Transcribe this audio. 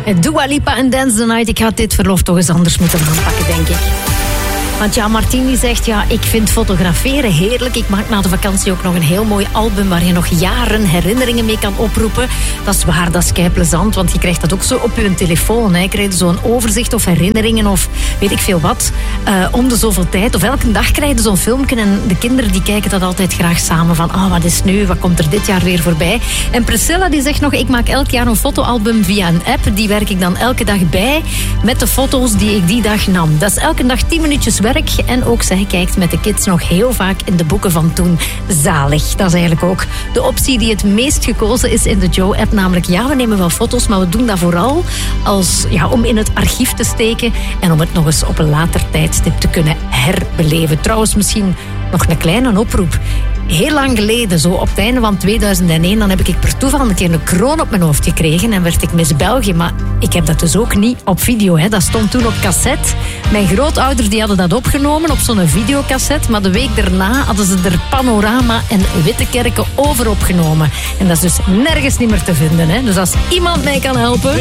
Dua Lipa en Dance the Night. Ik had dit verlof toch eens anders moeten aanpakken, denk ik. Want ja, Martien die zegt, ja, ik vind fotograferen heerlijk. Ik maak na de vakantie ook nog een heel mooi album waar je nog jaren herinneringen mee kan oproepen. Dat is waar, dat is keiplezant, want je krijgt dat ook zo op je telefoon. Hè. Je krijgt zo'n overzicht of herinneringen of weet ik veel wat. Om de zoveel tijd of elke dag krijg je zo'n filmpje en de kinderen die kijken dat altijd graag samen van, wat is nu, wat komt er dit jaar weer voorbij? En Priscilla die zegt nog, ik maak elk jaar een fotoalbum via een app. Die werk ik dan elke dag bij met de foto's die ik die dag nam. Dat is elke dag 10 minuutjes werk. En ook zij kijkt met de kids nog heel vaak in de boeken van toen. Zalig. Dat is eigenlijk ook de optie die het meest gekozen is in de Joe-app. Namelijk, ja, we nemen wel foto's, maar we doen dat vooral om in het archief te steken en om het nog eens op een later tijdstip te kunnen herbeleven. Trouwens, misschien nog een kleine oproep. Heel lang geleden, zo op het einde van 2001, dan heb ik per toeval een keer een kroon op mijn hoofd gekregen en werd ik Miss België. Maar ik heb dat dus ook niet op video. Hè. Dat stond toen op cassette. Mijn grootouders die hadden dat opgenomen op zo'n videocassette. Maar de week daarna hadden ze er Panorama en Witte Kerken over opgenomen. En dat is dus nergens niet meer te vinden. Hè. Dus als iemand mij kan helpen...